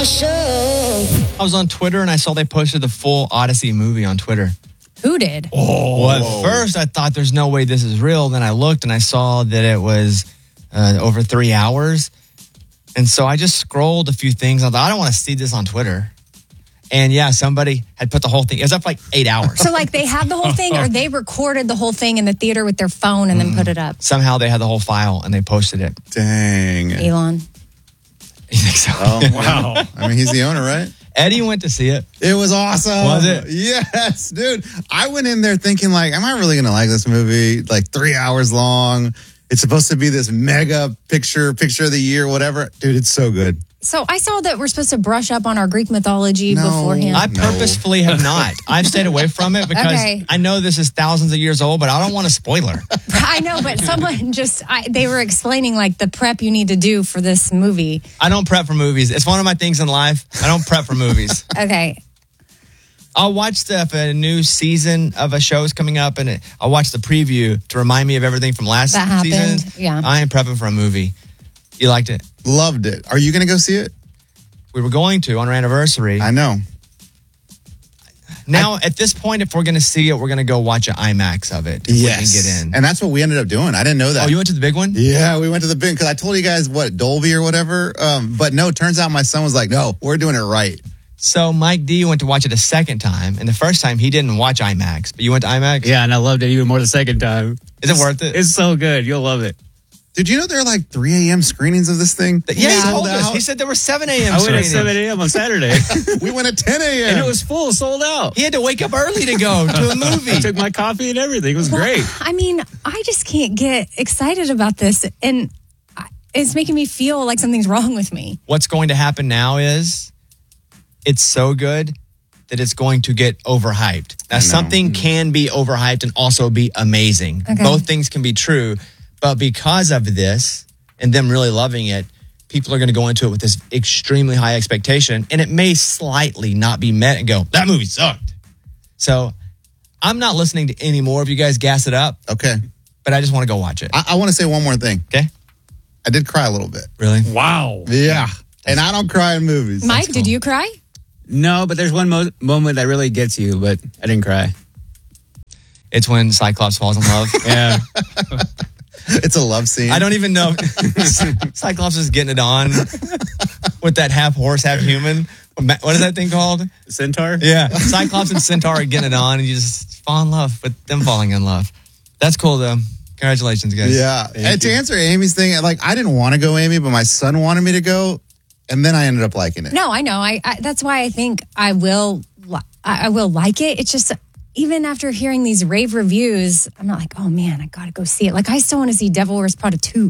I was on Twitter and I saw they posted the full Odyssey movie on Twitter. Who did? Well, at first I thought there's no way this is real. Then I looked and I saw that it was over 3 hours. And so I just scrolled a few things. I thought, I don't want to see this on Twitter. And yeah, somebody had put the whole thing. It was up for like 8 hours. So like they had the whole thing or they recorded the whole thing in the theater with their phone and then put it up? Somehow they had the whole file and they posted it. Dang. Elon. You think so? Oh, wow. I mean, he's the owner, right? Eddie went to see it. It was awesome. Was it? Yes, dude. I went in there thinking like, am I really going to like this movie? Like 3 hours long. It's supposed to be this mega picture of the year, whatever. Dude, it's so good. So I saw that we're supposed to brush up on our Greek mythology beforehand. I purposefully have not. I've stayed away from it because I know this is thousands of years old, but I don't want a spoiler. I know, but someone they were explaining like the prep you need to do for this movie. I don't prep for movies. It's one of my things in life. I don't prep for movies. Okay. I'll watch stuff. A new season of a show is coming up, and I'll watch the preview to remind me of everything from last season. Yeah. I am prepping for a movie. You liked it? Loved it. Are you going to go see it? We were going to on our anniversary. I know. Now, at this point, if we're going to see it, we're going to go watch an IMAX of it. If we can get in. And that's what we ended up doing. I didn't know that. Oh, you went to the big one? Yeah, we went to the big, because I told you guys, Dolby or whatever. But no, it turns out my son was like, no, we're doing it right. So Mike D went to watch it a second time, and the first time he didn't watch IMAX, but you went to IMAX? Yeah, and I loved it even more the second time. Is it worth it? It's so good. You'll love it. Did you know there are like 3 a.m. screenings of this thing? Yeah, he told us. He said there were 7 a.m. I went at screenings. 7 a.m. on Saturday. We went at 10 a.m. And it was full, sold out. He had to wake up early to go to a movie. I took my coffee and everything. It was great. I mean, I just can't get excited about this. And it's making me feel like something's wrong with me. What's going to happen now is it's so good that it's going to get overhyped. Now, something can be overhyped and also be amazing. Okay. Both things can be true. But because of this and them really loving it, people are going to go into it with this extremely high expectation, and it may slightly not be met and go, that movie sucked. So I'm not listening to any more of you guys gas it up. Okay. But I just want to go watch it. I want to say one more thing. Okay. I did cry a little bit. Really? Wow. Yeah. And I don't cry in movies. Mike, did you cry? No, but there's one moment that really gets you, but I didn't cry. It's when Cyclops falls in love. Yeah. It's a love scene. I don't even know. Cyclops is getting it on with that half horse, half human. What is that thing called? Centaur? Yeah. Cyclops and Centaur are getting it on, and you just fall in love with them falling in love. That's cool, though. Congratulations, guys. Yeah. And to answer Amy's thing, like, I didn't want to go, Amy, but my son wanted me to go, and then I ended up liking it. No, I know. I that's why I think I will like it. It's just, even after hearing these rave reviews, I'm not like, oh man, I gotta go see it. Like, I still want to see Devil Wears Prada 2.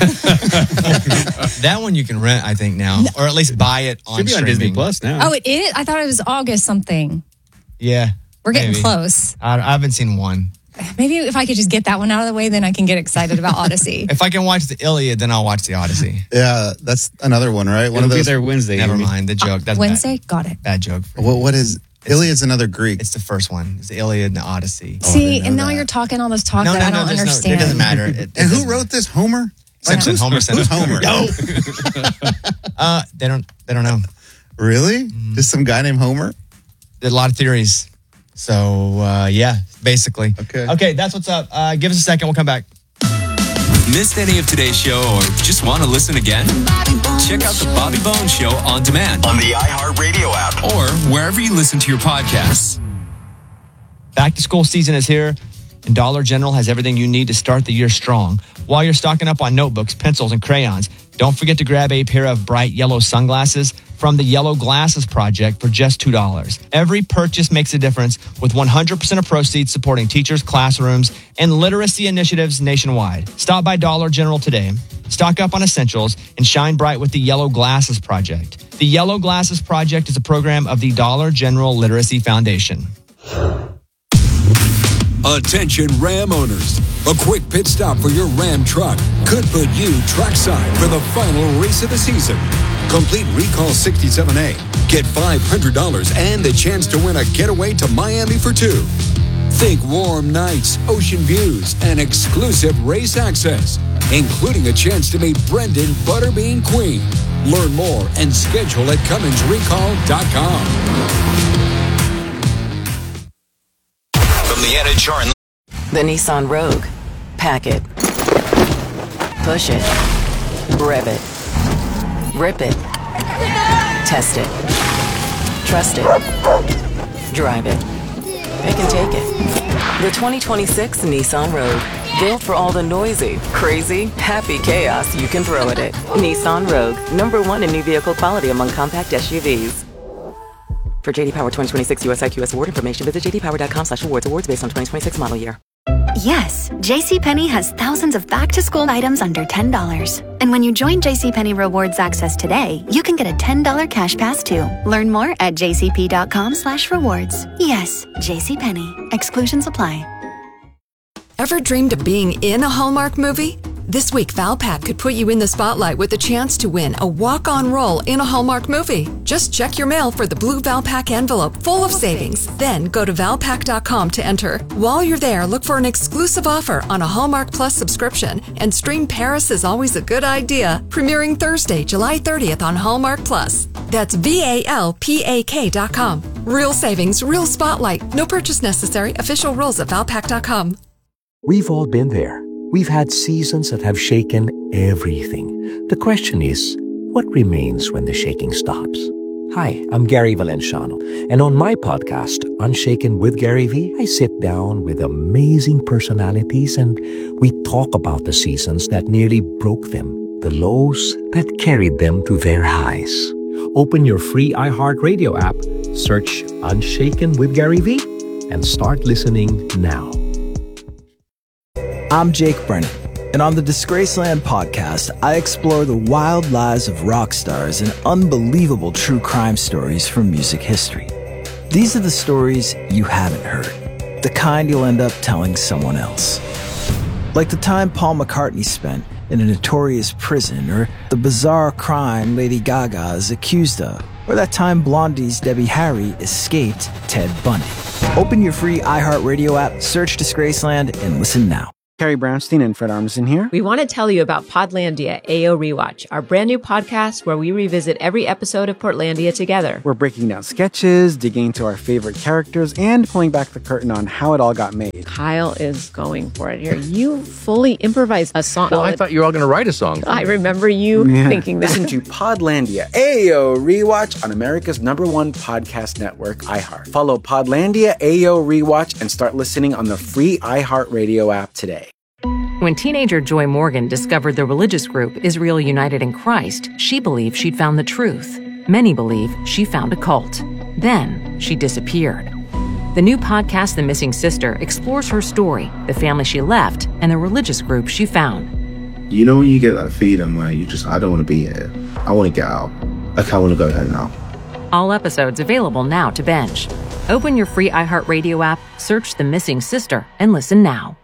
That one you can rent, I think, now. Or at least buy it on Should be on streaming. Disney Plus now. Oh, it is? I thought it was August something. Yeah. We're getting maybe. close. I haven't seen one. Maybe if I could just get that one out of the way, then I can get excited about Odyssey. If I can watch the Iliad, then I'll watch the Odyssey. Yeah, that's another one, right? One It'll of be those. there Wednesday. Never Amy. mind. The joke. That's Wednesday? Got it. Bad joke. What is Iliad's another Greek? It's the first one. It's the Iliad and the Odyssey. See, know and now that. you're talking all this talk that I don't understand. It doesn't matter. It And who doesn't- wrote this? Homer? Simpson. Homer Simpson. Who's Homer? No. They don't know. Really? Just some guy named Homer? There's a lot of theories. So, yeah, basically. Okay, that's what's up. Give us a second. We'll come back. Missed any of today's show or just want to listen again? Check out the Bobby Bones Show on demand on the iHeartRadio app or wherever you listen to your podcasts. Back to school season is here, and Dollar General has everything you need to start the year strong. While you're stocking up on notebooks, pencils, and crayons, don't forget to grab a pair of bright yellow sunglasses from the Yellow Glasses Project for just $2. Every purchase makes a difference, with 100% of proceeds supporting teachers, classrooms, and literacy initiatives nationwide. Stop by Dollar General today, stock up on essentials, and shine bright with the Yellow Glasses Project. The Yellow Glasses Project is a program of the Dollar General Literacy Foundation. Attention Ram owners. A quick pit stop for your Ram truck could put you trackside for the final race of the season. Complete Recall 67A. Get $500 and the chance to win a getaway to Miami for two. Think warm nights, ocean views, and exclusive race access, including a chance to meet Brendan Butterbean Queen. Learn more and schedule at CumminsRecall.com. From the NHR. The Nissan Rogue. Pack it. Push it. Rev it. Rip it. Test it. Trust it. Drive it. Pick and take it. The 2026 Nissan Rogue. Built for all the noisy, crazy, happy chaos you can throw at it. Nissan Rogue. #1 in new vehicle quality among compact SUVs. For JD Power 2026 US IQS award information, visit jdpower.com/awards. Awards based on 2026 model year. Yes, JCPenney has thousands of back-to-school items under $10. And when you join JCPenney Rewards Access today, you can get a $10 cash pass too. Learn more at jcp.com/rewards. Yes, JCPenney. Exclusions apply. Ever dreamed of being in a Hallmark movie? This week, Valpak could put you in the spotlight with a chance to win a walk-on role in a Hallmark movie. Just check your mail for the blue Valpak envelope full of savings. Then go to valpak.com to enter. While you're there, look for an exclusive offer on a Hallmark Plus subscription and stream Paris is Always a Good Idea, premiering Thursday, July 30th on Hallmark Plus. That's VALPAK.com. Real savings, real spotlight. No purchase necessary. Official rules at valpak.com. We've all been there. We've had seasons that have shaken everything. The question is, what remains when the shaking stops? Hi, I'm Gary Valenciano, and on my podcast, Unshaken with Gary V, I sit down with amazing personalities and we talk about the seasons that nearly broke them, the lows that carried them to their highs. Open your free iHeartRadio app, search Unshaken with Gary V, and start listening now. I'm Jake Brennan, and on the Disgraceland podcast, I explore the wild lives of rock stars and unbelievable true crime stories from music history. These are the stories you haven't heard, the kind you'll end up telling someone else. Like the time Paul McCartney spent in a notorious prison, or the bizarre crime Lady Gaga is accused of, or that time Blondie's Debbie Harry escaped Ted Bundy. Open your free iHeartRadio app, search Disgraceland, and listen now. Carrie Brownstein and Fred Armisen here. We want to tell you about Podlandia AO Rewatch, our brand new podcast where we revisit every episode of Portlandia together. We're breaking down sketches, digging into our favorite characters, and pulling back the curtain on how it all got made. Kyle is going for it here. You fully improvised a song. Well, I thought you were all going to write a song. I remember you thinking that. Listen to Podlandia AO Rewatch on America's #1 podcast network, iHeart. Follow Podlandia AO Rewatch and start listening on the free iHeartRadio app today. When teenager Joy Morgan discovered the religious group Israel United in Christ, she believed she'd found the truth. Many believe she found a cult. Then she disappeared. The new podcast, The Missing Sister, explores her story, the family she left, and the religious group she found. You know when you get that feeling where I don't want to be here. I want to get out. Like, I want to go home now. All episodes available now to binge. Open your free iHeartRadio app, search The Missing Sister, and listen now.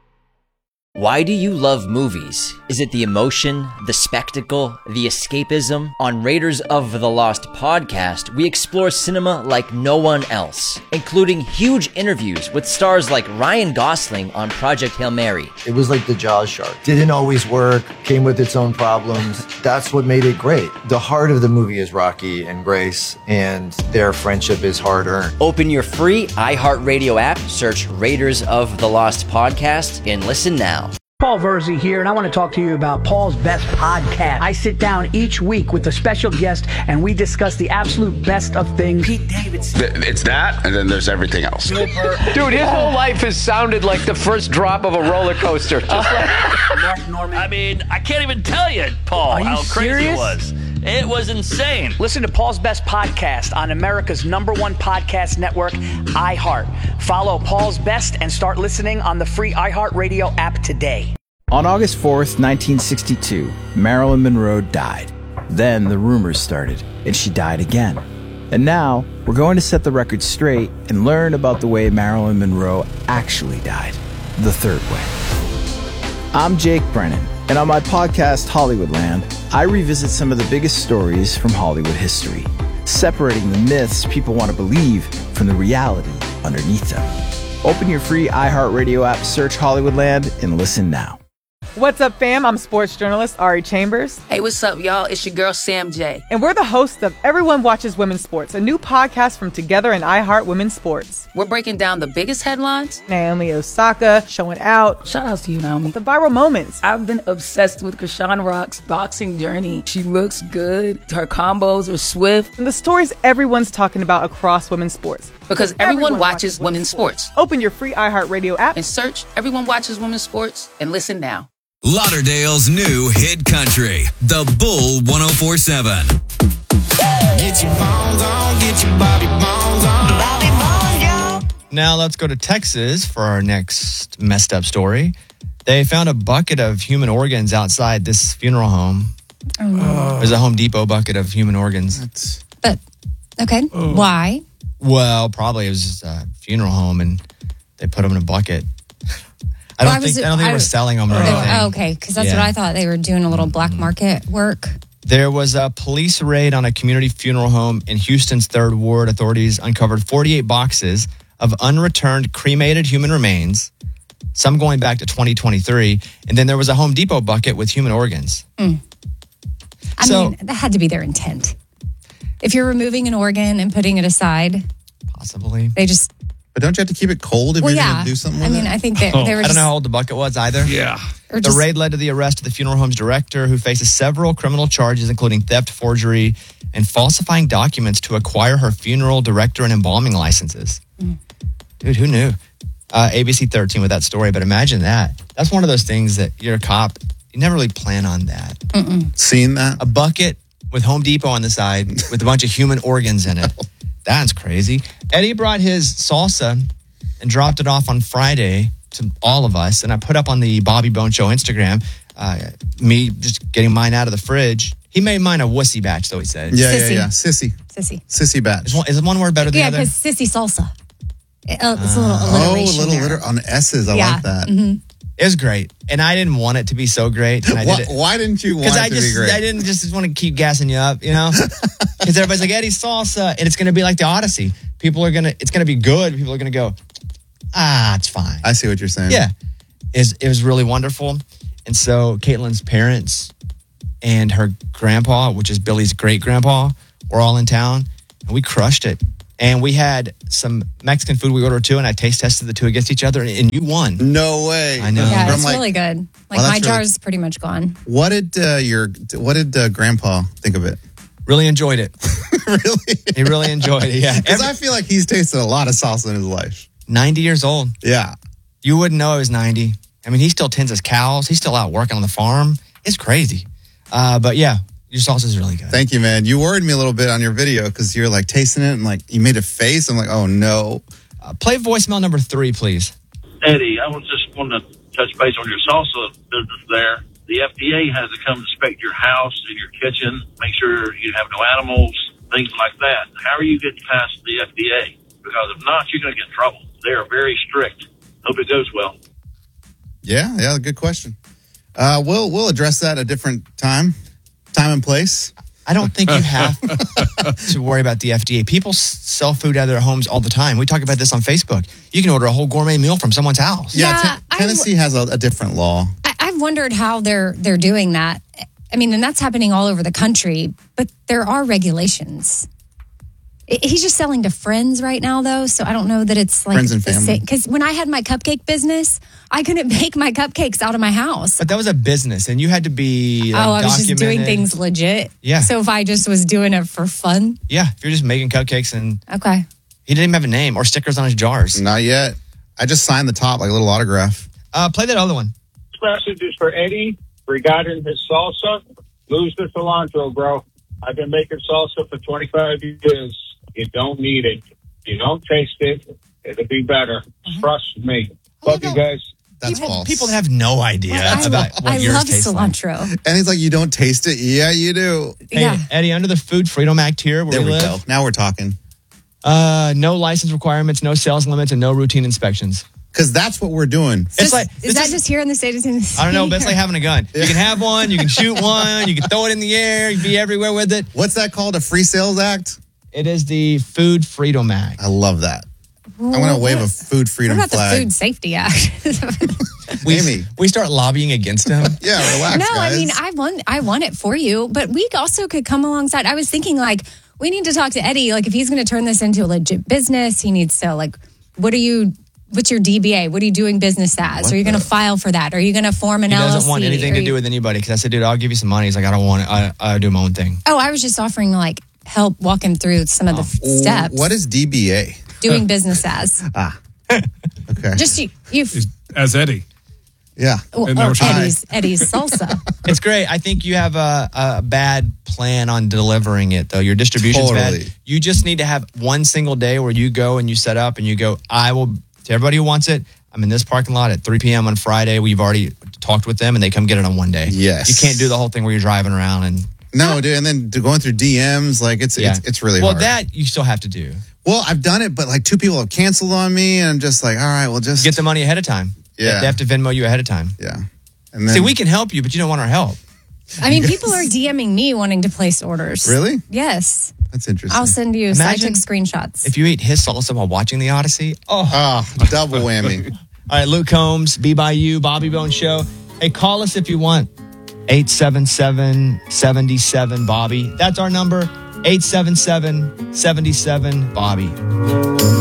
Why do you love movies? Is it the emotion, the spectacle, the escapism? On Raiders of the Lost podcast, we explore cinema like no one else, including huge interviews with stars like Ryan Gosling on Project Hail Mary. It was like the Jaws shark. Didn't always work, came with its own problems. That's what made it great. The heart of the movie is Rocky and Grace, and their friendship is hard-earned. Open your free iHeartRadio app, search Raiders of the Lost podcast, and listen now. Paul Verzi here, and I want to talk to you about Paul's Best Podcast. I sit down each week with a special guest, and we discuss the absolute best of things. Pete Davidson. It's that, and then there's everything else. Dude, his whole life has sounded like the first drop of a roller coaster. Just like Mark Norman. I mean, I can't even tell you, Paul, how crazy it was. It was insane. Listen to Paul's Best Podcast on America's #1 podcast network, iHeart. Follow Paul's Best and start listening on the free iHeartRadio app today. On August 4th, 1962, Marilyn Monroe died. Then the rumors started, and she died again. And now, we're going to set the record straight and learn about the way Marilyn Monroe actually died. The third way. I'm Jake Brennan, and on my podcast, Hollywoodland, I revisit some of the biggest stories from Hollywood history, separating the myths people want to believe from the reality underneath them. Open your free iHeartRadio app, search Hollywoodland, and listen now. What's up, fam? I'm sports journalist Ari Chambers. Hey, what's up, y'all? It's your girl, Sam J. And we're the hosts of Everyone Watches Women's Sports, a new podcast from Together and iHeart Women's Sports. We're breaking down the biggest headlines. Naomi Osaka showing out. Shout out to you, Naomi. The viral moments. I've been obsessed with Krishan Rock's boxing journey. She looks good. Her combos are swift. And the stories everyone's talking about across women's sports. Because everyone watches women's sports. Open your free iHeartRadio app and search Everyone Watches Women's Sports and listen now. Lauderdale's new hit country, The Bull 104.7. Get your bones on, get your Bobby bones on. Bobby bones, yo. Now let's go to Texas for our next messed up story. They found a bucket of human organs outside this funeral home. Oh, no. There's a Home Depot bucket of human organs. Okay, why? Well, probably it was just a funeral home and they put them in a bucket. I don't think they were selling them or anything. Oh, okay, because that's what I thought. They were doing a little black market work. There was a police raid on a community funeral home in Houston's 3rd Ward. Authorities uncovered 48 boxes of unreturned cremated human remains, some going back to 2023. And then there was a Home Depot bucket with human organs. I mean, that had to be their intent. If you're removing an organ and putting it aside, possibly. They just... But don't you have to keep it cold if you're going to do something with it? I think that they were I don't know how old the bucket was either. Yeah. The raid led to the arrest of the funeral home's director, who faces several criminal charges, including theft, forgery, and falsifying documents to acquire her funeral director and embalming licenses. Dude, who knew? ABC 13 with that story, but imagine that. That's one of those things that you're a cop, you never really plan on that. Seen that? A bucket with Home Depot on the side with a bunch of human organs in it. That's crazy. Eddie brought his salsa and dropped it off on Friday to all of us. And I put up on the Bobby Bone Show Instagram, me just getting mine out of the fridge. He made mine a wussy batch, though, he said. Yeah. Sissy. Sissy batch. Is one word better than the other? Yeah, because sissy salsa. It's a little alliteration there. On S's. I like that. Mm-hmm. It was great. And I didn't want it to be so great. And I did it. Why didn't you want it to be great? I didn't just want to keep gassing you up, you know? Because everybody's like, Eddie salsa. And it's going to be like the Odyssey. It's going to be good. People are going to go, it's fine. I see what you're saying. Yeah. It was really wonderful. And so Caitlin's parents and her grandpa, which is Billy's great grandpa, were all in town. And we crushed it. And we had some Mexican food we ordered too, and I taste tested the two against each other, and you won. No way. I know. Yeah, it's really good. My jar's pretty much gone. What did Grandpa think of it? Really enjoyed it. Really? He really enjoyed it, yeah. Because I feel like he's tasted a lot of salsa in his life. 90 years old. Yeah. You wouldn't know he was 90. I mean, he still tends his cows. He's still out working on the farm. It's crazy. But yeah. Your salsa is really good. Thank you, man. You worried me a little bit on your video because you're like tasting it and like you made a face. I'm like, oh no. Play voicemail number 3, please. Eddie, I was just wanting to touch base on your salsa business there. The FDA has to come inspect your house and your kitchen, make sure you have no animals, things like that. How are you getting past the FDA? Because if not, you're going to get in trouble. They are very strict. Hope it goes well. Yeah, good question. We'll address that at a different time and place. I don't think you have to worry about the FDA. People sell food out of their homes all the time. We talk about this on Facebook. You can order a whole gourmet meal from someone's house. Yeah, Tennessee has a different law. I've wondered how they're doing that. I mean, and that's happening all over the country, but there are regulations. He's just selling to friends right now, though, so I don't know that it's like friends and family. Because when I had my cupcake business, I couldn't bake my cupcakes out of my house. But that was a business, and you had to be I was just doing things legit. Yeah. So if I just was doing it for fun. Yeah, if you're just making cupcakes and... Okay. He didn't even have a name or stickers on his jars. Not yet. I just signed the top, like a little autograph. Play that other one. This message is for Eddie regarding his salsa. Lose the cilantro, bro. I've been making salsa for 25 years. You don't need it. You don't taste it. It'll be better. Trust me. Love you guys. That's false. People have no idea about what yours tastes cilantro. like. And he's like, you don't taste it? Yeah, you do. Hey, Eddie, under the Food Freedom Act here where there we live, go. Now we're talking. No license requirements, no sales limits, and no routine inspections. Because that's what we're doing. Is that just here in the state of Tennessee? I don't know, but it's like having a gun. You can have one, you can shoot one, you can throw it in the air, you can be everywhere with it. What's that called? A Free Sales Act? It is the Food Freedom Act. I love that. I'm going to wave a food freedom What about flag. the Food Safety Act? We start lobbying against him. Yeah, relax, No, guys. I mean, I want it for you, but we also could come alongside. I was thinking, like, we need to talk to Eddie. Like, if he's going to turn this into a legit business, he needs to, like, what's your DBA? What are you doing business as? What are you going to file for that? Are you going to form an He LLC? doesn't want anything to do with anybody because I said, dude, I'll give you some money. He's like, I don't want it. I do my own thing. Oh, I was just offering, like, help walk him through some of the steps. What is DBA? Doing business as. Okay. Just you. As Eddie. Yeah. Eddie's salsa. It's great. I think you have a bad plan on delivering it, though. Your distribution's Totally. bad. You just need to have one single day where you go and you set up and you go, I will, to everybody who wants it, I'm in this parking lot at 3 p.m. on Friday. We've already talked with them and they come get it on one day. Yes. You can't do the whole thing where you're driving around and. No, dude. And then going through DMs, like it's really hard. Well, that you still have to do. Well, I've done it, but like 2 people have canceled on me, and I'm just like, all right, well, just Get the money ahead of time. Yeah. They have to Venmo you ahead of time. Yeah. And then, See, we can help you, but you don't want our help. I mean, people are DMing me wanting to place orders. Really? Yes. That's interesting. I'll send you Imagine SciTech screenshots. If you ate his salsa while watching The Odyssey, double whammy. All right, Luke Combs, Be By You, Bobby Bone Show. Hey, call us if you want. 877-77-BOBBY. That's our number, 877-77-BOBBY.